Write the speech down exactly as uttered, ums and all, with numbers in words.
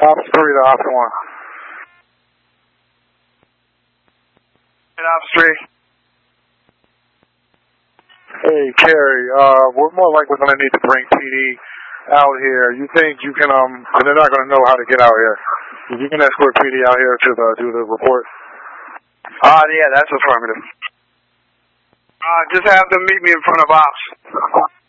Ops three to Ops one. Ops three. Hey, Kerry, uh, we're more likely going to need to bring P D out here. You think you can, um, and they're not going to know how to get out here. If you can escort P D out here to the, do the report. Uh, yeah, that's affirmative. Uh, just have them meet me in front of Ops.